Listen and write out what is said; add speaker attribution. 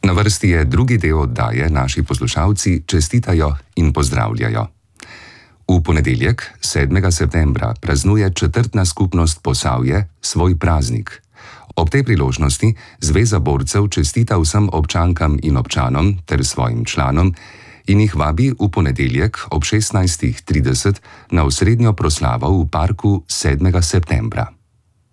Speaker 1: Na vrsti je drugi del oddaje, naši poslušalci čestitajo in pozdravljajo. V ponedeljek, 7. septembra, praznuje četrtna skupnost Posavje svoj praznik. Ob tej priložnosti Zveza borcev čestita vsem občankam in občanom ter svojim članom in jih vabi v ponedeljek ob 16:30 na osrednjo proslavo v parku 7. septembra.